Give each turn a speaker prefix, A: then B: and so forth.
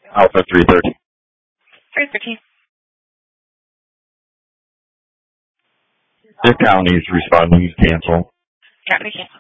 A: Alpha 330.
B: 313.
A: The county's responding to cancel.
B: County cancel.